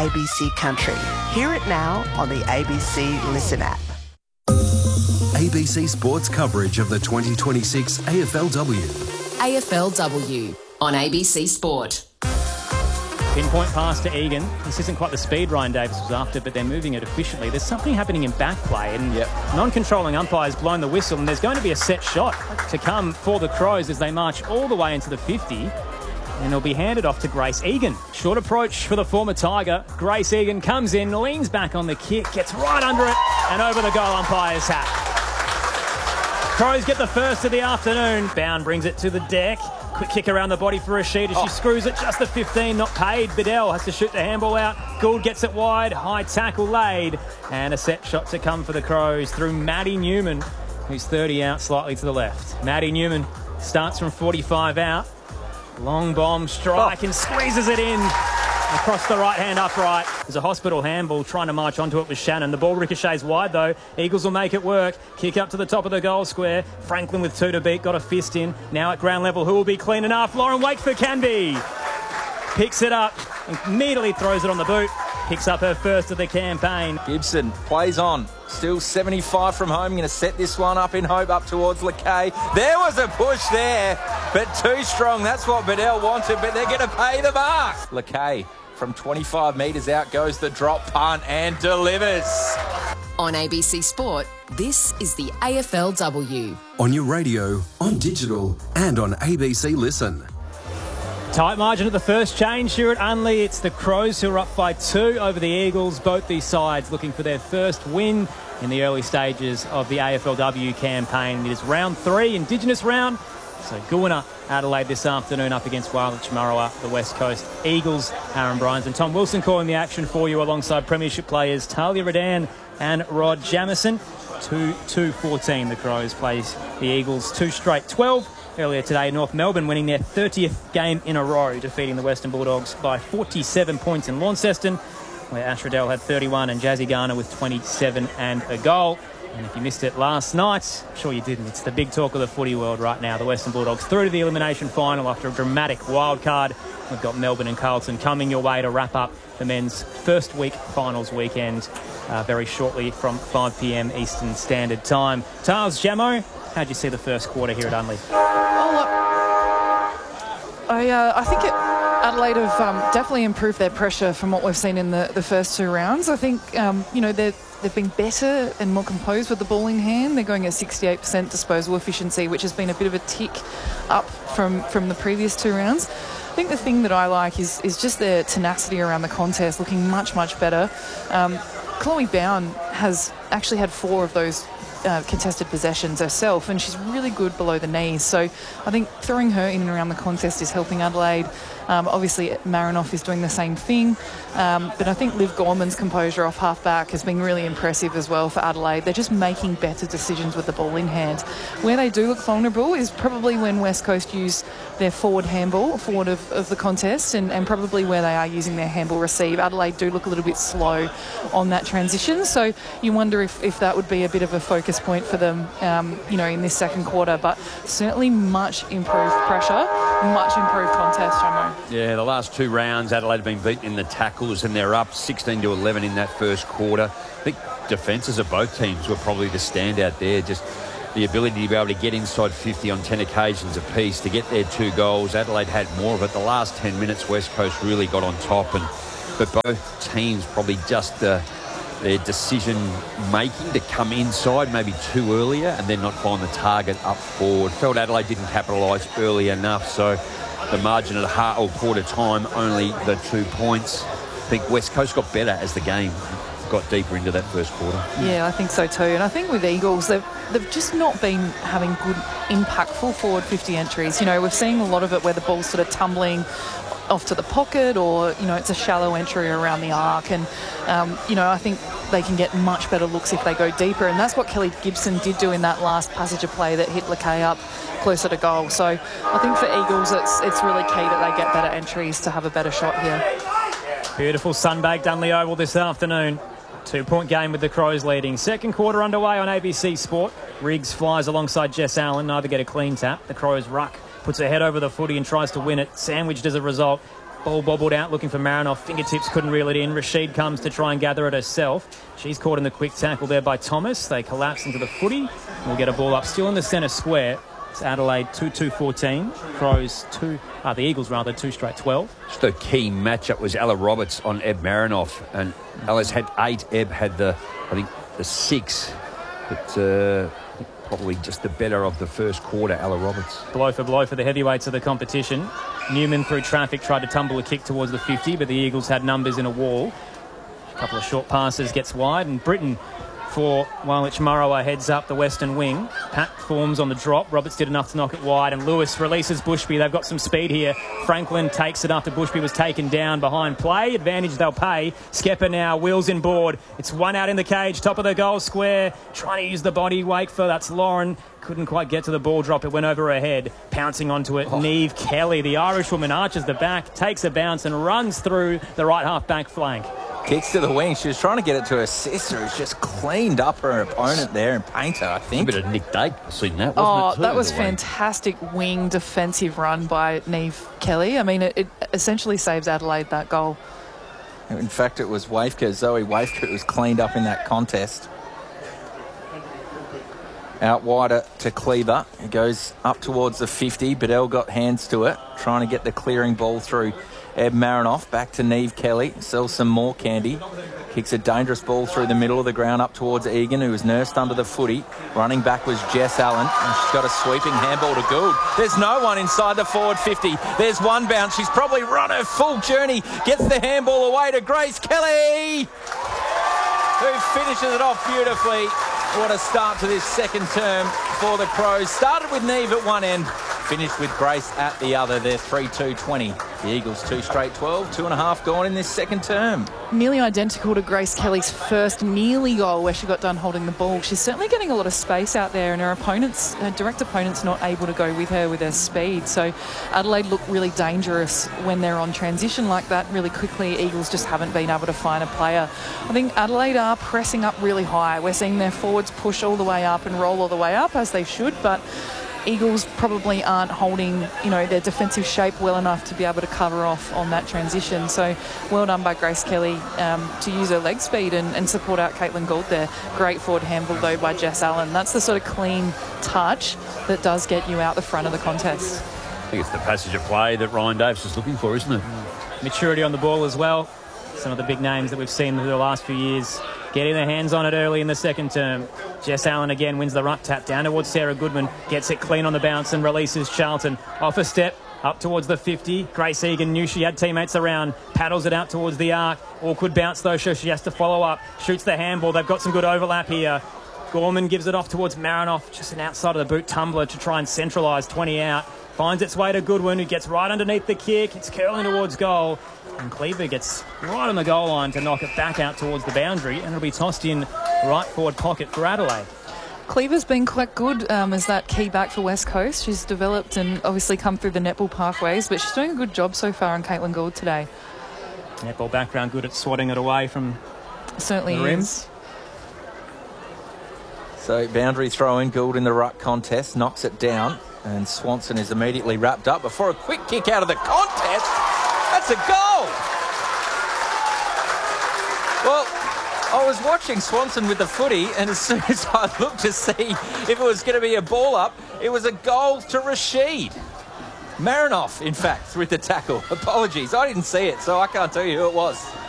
ABC Country. Hear it now on the ABC Listen app. ABC Sports coverage of the 2026 AFLW. AFLW on ABC Sport. Pinpoint pass to Egan. This isn't quite the speed Ryan Davis was after, but they're moving it efficiently. There's something happening in back play, and non-controlling umpires blown the whistle, and there's going to be a set shot to come for the Crows as they march all the way into the 50, and it'll be handed off to Grace Egan. Short approach for the former Tiger. Grace Egan comes in, leans back on the kick, gets right under it, and over the goal umpire's hat. Crows get the first of the afternoon. Bound brings it to the deck. Quick kick around the body for Rashida. She screws it just the 15, not paid. Bedell has to shoot the handball out. Gould gets it wide. High tackle laid. And a set shot to come for the Crows through Maddie Newman, who's 30 out slightly to the left. Maddie Newman starts from 45 out. Long bomb strike and squeezes it in. Across the right-hand upright. There's a hospital handball trying to march onto it with Shannon. The ball ricochets wide, though. Eagles will make it work. Kick up to the top of the goal square. Franklin with 2 to beat. Got a fist in. Now at ground level, who will be clean enough? Lauren Wakeford can be. Picks it up. Immediately throws it on the boot. Picks up her first of the campaign. Gibson plays on. Still 75 from home. Going to set this one up in hope up towards Lakay. There was a push there, but too strong. That's what Bedell wanted, but they're going to pay the mark. Lakay. From 25 metres out goes the drop punt and delivers. On ABC Sport, this is the AFLW. On your radio, on digital, and on ABC Listen. Tight margin at the first change here at Unley. It's the Crows who are up by 2 over the Eagles. Both these sides looking for their first win in the early stages of the AFLW campaign. It is round 3, Indigenous round. So Goona, Adelaide this afternoon up against Warlitch Murrowa, the West Coast Eagles. Aaron Bryans and Tom Wilson calling the action for you alongside premiership players Talia Redan and Rod Jamieson. 2-2-14 the Crows plays the Eagles 2 straight 12. Earlier today, North Melbourne winning their 30th game in a row, defeating the Western Bulldogs by 47 points in Launceston, where Ash Riddell had 31 and Jazzy Garner with 27 and a goal. And if you missed it last night, I'm sure you didn't. It's the big talk of the footy world right now. The Western Bulldogs through to the elimination final after a dramatic wild card. We've got Melbourne and Carlton coming your way to wrap up the men's first week finals weekend very shortly from 5 p.m. Eastern Standard Time. Tars Jamo, how'd you see the first quarter here at Unley? I think Adelaide have definitely improved their pressure from what we've seen in the first 2 rounds. I think, they've been better and more composed with the ball in hand. They're going at 68% disposal efficiency, which has been a bit of a tick up from the previous 2 rounds. I think the thing that I like is just their tenacity around the contest, looking much, much better. Chloe Bown has actually had 4 of those contested possessions herself, and she's really good below the knees. So I think throwing her in and around the contest is helping Adelaide. Obviously, Marinoff is doing the same thing. But I think Liv Gorman's composure off half-back has been really impressive as well for Adelaide. They're just making better decisions with the ball in hand. Where they do look vulnerable is probably when West Coast use their forward handball, forward of the contest, and probably where they are using their handball receive. Adelaide do look a little bit slow on that transition. So you wonder if that would be a bit of a focus point for them, in this second quarter. But certainly much improved pressure, much improved contest, Jomo. Yeah, the last 2 rounds, Adelaide have been beaten in the tackles, and they're up 16-11 in that first quarter. I think defences of both teams were probably the standout there. Just the ability to be able to get inside 50 on 10 occasions apiece, to get their 2 goals. Adelaide had more of it. The last 10 minutes, West Coast really got on top, but both teams probably just their decision-making to come inside maybe too earlier and then not find the target up forward. Felt Adelaide didn't capitalise early enough, so the margin at half or quarter time, only the 2 points. I think West Coast got better as the game got deeper into that first quarter. Yeah, I think so too. And I think with Eagles, they've just not been having good, impactful forward 50 entries. We're seeing a lot of it where the ball's sort of tumbling off to the pocket, or it's a shallow entry around the arc, and I think they can get much better looks if they go deeper, and that's what Kelly Gibson did do in that last passage of play that hit Lakay up closer to goal. So I think for Eagles it's really key that they get better entries to have a better shot here. Beautiful sun-baked Unley Oval this afternoon. 2-point game with the Crows leading. Second quarter underway on ABC Sport. Riggs flies alongside Jess Allen, neither get a clean tap. The Crows ruck puts her head over the footy and tries to win it, sandwiched as a result Ball bobbled out, looking for Marinoff. Fingertips couldn't reel it in. Rashid comes to try and gather it herself. She's caught in the quick tackle there by Thomas. They collapse into the footy. We'll get a ball up still in the centre square. It's Adelaide 2-2-14. Crows the Eagles 2 straight 12. Just a key matchup was Ella Roberts on Eb Marinoff, and Ella's had 8. Eb had the 6. But probably just the better of the first quarter, Ella Roberts. Blow for the heavyweights of the competition. Newman through traffic tried to tumble a kick towards the 50, but the Eagles had numbers in a wall. A couple of short passes, gets wide, and Britton for Walich Murrowa heads up the western wing. Pat forms on the drop. Roberts did enough to knock it wide, and Lewis releases Bushby. They've got some speed here. Franklin takes it after Bushby was taken down behind play. Advantage they'll pay. Skepper now wheels in board. It's one out in the cage, top of the goal square. Trying to use the body weight for that's Lauren. Couldn't quite get to the ball drop. It went over her head. Pouncing onto it, Niamh Kelly, the Irish woman, arches the back, takes a bounce and runs through the right half back flank. Kicks to the wing. She was trying to get it to her sister, who's just cleaned up her opponent there and Painter, I think. A bit of Nick Dake seen that, wasn't it? That was fantastic wing defensive run by Niamh Kelly. I mean, it essentially saves Adelaide that goal. In fact, it was Wafka, Zoe Wafka, who was cleaned up in that contest. Out wider to Cleaver. He goes up towards the 50. Bedell got hands to it, trying to get the clearing ball through Eb Marinoff. Back to Niamh Kelly. Sells some more candy. Kicks a dangerous ball through the middle of the ground up towards Egan, who was nursed under the footy. Running back was Jess Allen, and she's got a sweeping handball to Gould. There's no one inside the forward 50. There's one bounce. She's probably run her full journey. Gets the handball away to Grace Kelly, who finishes it off beautifully. What a start to this second term for the Crows. Started with Niamh at one end, finished with Grace at the other. They're 3-2-20. The Eagles 2 straight 12, 2.5 gone in this second term. Nearly identical to Grace Kelly's first nearly goal where she got done holding the ball. She's certainly getting a lot of space out there, and her direct opponent's not able to go with her with her speed. So Adelaide look really dangerous when they're on transition like that really quickly. Eagles just haven't been able to find a player. I think Adelaide are pressing up really high. We're seeing their forwards push all the way up and roll all the way up, as they should, but Eagles probably aren't holding, their defensive shape well enough to be able to cover off on that transition. So well done by Grace Kelly to use her leg speed and support out Caitlin Gould there. Great forward handball though by Jess Allen. That's the sort of clean touch that does get you out the front of the contest. I think it's the passage of play that Ryan Davis is looking for, isn't it? Maturity on the ball as well. Some of the big names that we've seen over the last few years getting their hands on it early in the second term. Jess Allen again wins the ruck tap down towards Sarah Goodman, gets it clean on the bounce and releases Charlton. Off a step, up towards the 50. Grace Egan knew she had teammates around, paddles it out towards the arc. Awkward bounce though, so she has to follow up. Shoots the handball, they've got some good overlap here. Gorman gives it off towards Marinoff, just an outside of the boot tumbler to try and centralise 20 out. Finds its way to Goodwin, who gets right underneath the kick. It's curling towards goal. And Cleaver gets right on the goal line to knock it back out towards the boundary. And it'll be tossed in right forward pocket for Adelaide. Cleaver's been quite good as that key back for West Coast. She's developed and obviously come through the netball pathways, but she's doing a good job so far on Caitlin Gould today. Netball background, good at swatting it away from certainly the rim. Is. So boundary throw in, Gould in the ruck contest, knocks it down. And Swanson is immediately wrapped up before a quick kick out of the contest. That's a goal. Well, I was watching Swanson with the footy, and as soon as I looked to see if it was going to be a ball up, it was a goal to Rashid. Marinoff, in fact, with the tackle. Apologies, I didn't see it, so I can't tell you who it was.